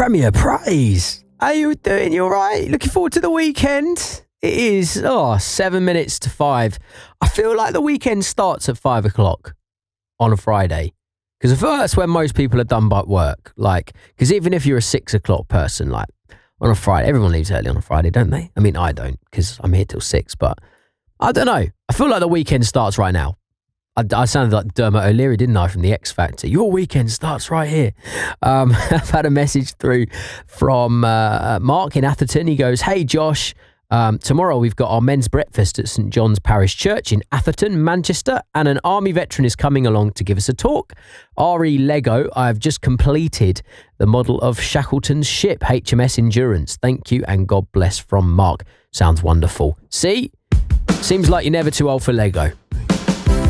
Premier Praise. How you doing? You all right? Looking forward to the weekend? It is 7 minutes to 5. I feel like the weekend starts at 5 o'clock on a Friday. Because I feel like that's when most people are done by work. Because even if you're a 6 o'clock person, on a Friday, everyone leaves early on a Friday, don't they? I mean, I don't, because I'm here till 6, but I don't know. I feel like the weekend starts right now. I sounded like Dermot O'Leary, didn't I, from the X Factor? Your weekend starts right here. I've had a message through from Mark in Atherton. He goes, hey, Josh, tomorrow we've got our men's breakfast at St John's Parish Church in Atherton, Manchester, and an army veteran is coming along to give us a talk. RE Lego, I've just completed the model of Shackleton's ship, HMS Endurance. Thank you and God bless, from Mark. Sounds wonderful. See? Seems like you're never too old for Lego.